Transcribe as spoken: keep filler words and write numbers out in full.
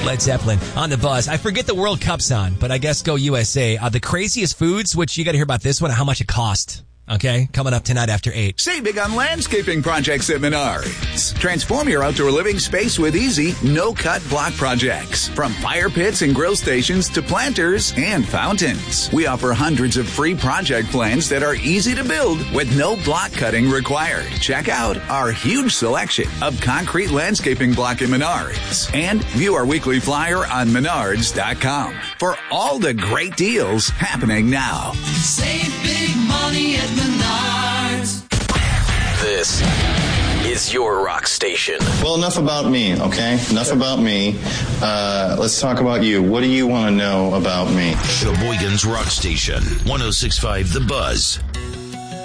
Led Zeppelin on the Buzz. I forget the World Cup's on, but I guess go U S A. Uh, the craziest foods, which you got to hear about this one, and how much it cost. Okay, coming up tonight after eight. Save big on landscaping projects at Menards. Transform your outdoor living space with easy, no-cut block projects. From fire pits and grill stations to planters and fountains. We offer hundreds of free project plans that are easy to build with no block cutting required. Check out our huge selection of concrete landscaping block at Menards. And view our weekly flyer on menards dot com for all the great deals happening now. Save big money at Menards. This is your rock station. Well, enough about me, okay? Enough about me. Uh, let's talk about you. What do you want to know about me? Sheboygan's Rock Station, one oh six point five The Buzz.